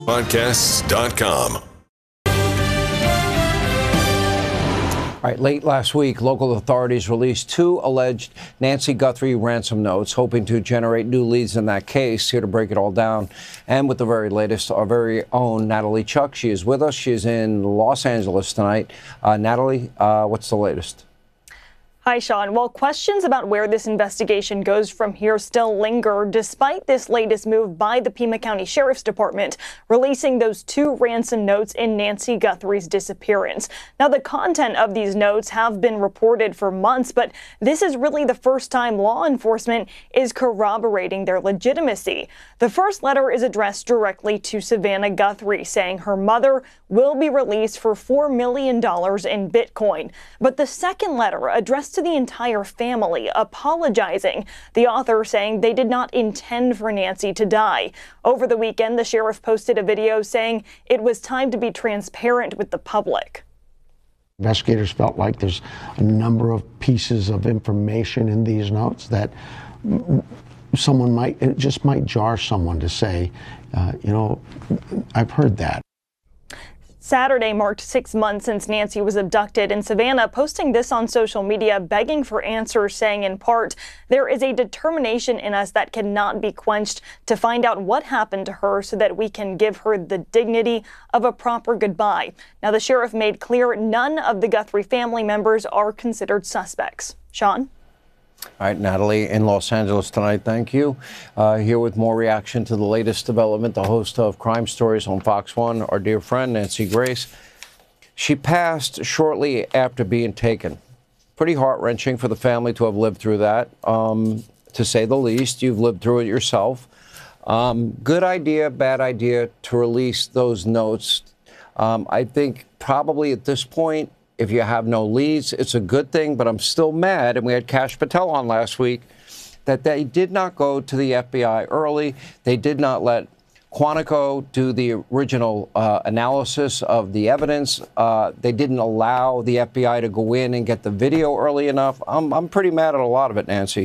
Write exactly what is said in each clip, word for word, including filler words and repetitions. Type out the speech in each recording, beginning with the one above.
podcasts dot com. All right, late last week, local authorities released two alleged Nancy Guthrie ransom notes, hoping to generate new leads in that case. Here to break it all down, and with the very latest, our very own Natalie Chuck. She is with us. She's in Los Angeles tonight. Uh, Natalie, uh, what's the latest? Hi, Sean. Well, questions about where this investigation goes from here still linger, despite this latest move by the Pima County Sheriff's Department, releasing those two ransom notes in Nancy Guthrie's disappearance. Now, the content of these notes have been reported for months, but this is really the first time law enforcement is corroborating their legitimacy. The first letter is addressed directly to Savannah Guthrie, saying her mother will be released for four million dollars in Bitcoin. But the second letter addressed to the entire family, apologizing. The author saying they did not intend for Nancy to die. Over the weekend, the sheriff posted a video saying it was time to be transparent with the public. Investigators felt like there's a number of pieces of information in these notes that someone might, it just might jar someone to say, uh, you know, I've heard that. Saturday marked six months since Nancy was abducted, and Savannah posting this on social media, begging for answers, saying in part, there is a determination in us that cannot be quenched to find out what happened to her so that we can give her the dignity of a proper goodbye. Now, the sheriff made clear none of the Guthrie family members are considered suspects. Sean? All right, Natalie, in Los Angeles tonight, thank you. Uh, here with more reaction to the latest development, the host of Crime Stories on Fox one, our dear friend, Nancy Grace. She passed shortly after being taken. Pretty heart-wrenching for the family to have lived through that, um, to say the least. You've lived through it yourself. Um, good idea, bad idea to release those notes. Um, I think probably at this point, if you have no leads, it's a good thing, but I'm still mad, and we had Kash Patel on last week, that they did not go to the F B I early. They did not let Quantico do the original uh, analysis of the evidence. Uh, they didn't allow the F B I to go in and get the video early enough. I'm, I'm pretty mad at a lot of it, Nancy.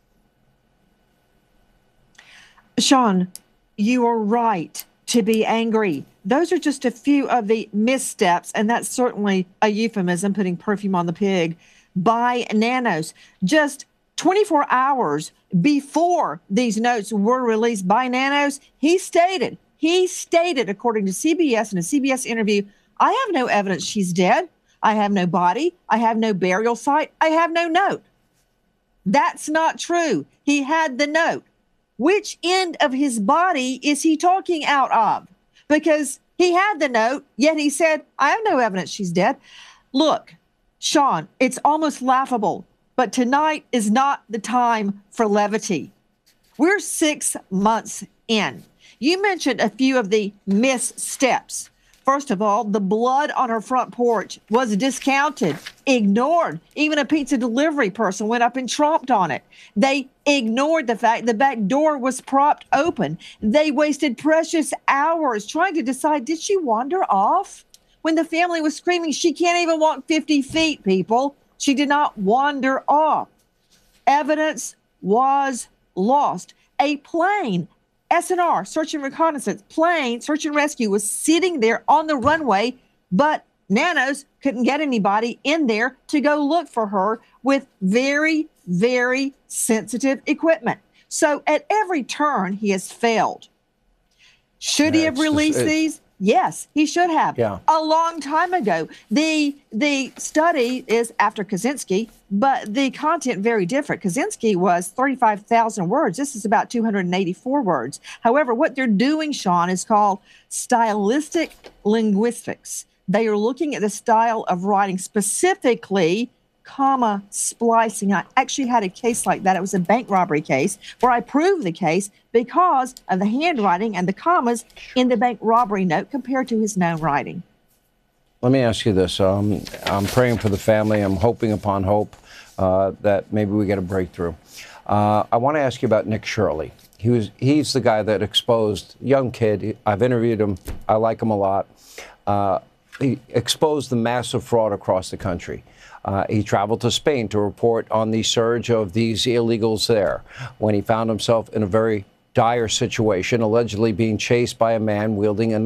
Sean, you are right to be angry. Those are just a few of the missteps, and that's certainly a euphemism, putting perfume on the pig, by Nanos. Just twenty-four hours before these notes were released by Nanos, he stated, he stated, according to C B S in a C B S interview, I have no evidence she's dead. I have no body. I have no burial site. I have no note. That's not true. He had the note. Which end of his body is he talking out of? Because he had the note, yet he said, I have no evidence she's dead. Look, Sean, it's almost laughable, but tonight is not the time for levity. We're six months in. You mentioned a few of the missteps. First of all, the blood on her front porch was discounted, ignored. Even a pizza delivery person went up and tromped on it. They ignored the fact the back door was propped open. They wasted precious hours trying to decide, did she wander off? When the family was screaming, she can't even walk fifty feet, people. She did not wander off. Evidence was lost. A plane, S N R, search and reconnaissance, plane, search and rescue, was sitting there on the runway, but Nanos couldn't get anybody in there to go look for her with very, very sensitive equipment. So at every turn, he has failed. Should yeah, he have released just, these? Yes, he should have. Yeah. A long time ago. The the study is after Kaczynski, but the content very different. Kaczynski was thirty-five thousand words. This is about two hundred eighty-four words. However, what they're doing, Sean, is called stylistic linguistics. They are looking at the style of writing, specifically comma splicing. I actually had a case like that. It was a bank robbery case where I proved the case because of the handwriting and the commas in the bank robbery note compared to his known writing. Let me ask you this. Um, I'm praying for the family. I'm hoping upon hope uh, that maybe we get a breakthrough. Uh, I want to ask you about Nick Shirley. He was, he's the guy that exposed, young kid. I've interviewed him. I like him a lot. Uh, he exposed the massive fraud across the country. Uh, he traveled to Spain to report on the surge of these illegals there when he found himself in a very dire situation, allegedly being chased by a man wielding a